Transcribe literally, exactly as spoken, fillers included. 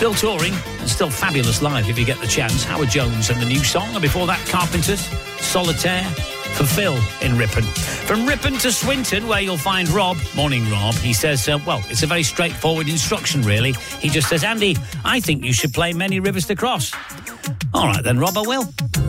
Still touring and still fabulous live if you get the chance. Howard Jones and the new song. And before that, Carpenters, Solitaire, for Phil in Ripon. From Ripon to Swinton, where you'll find Rob. Morning, Rob. He says, uh, well, it's a very straightforward instruction, really. He just says, Andy, I think you should play Many Rivers to Cross. All right, then, Rob, I will.